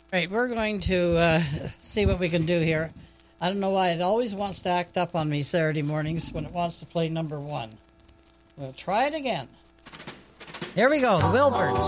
Right, we're going to see what we can do here. I don't know why it always wants to act up on me Saturday mornings when it wants to play number one. We'll try it again. Here we go, the Wilburns.